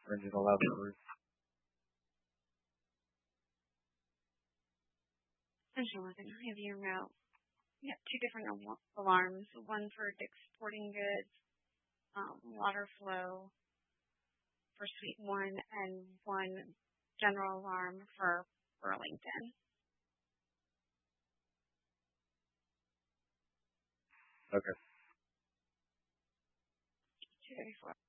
engine allow the roof? Central Living, have you remote? We have two different alarms. One for Dick's Sporting Goods, water flow for Suite 1, and one general alarm for Burlington. Okay. 234.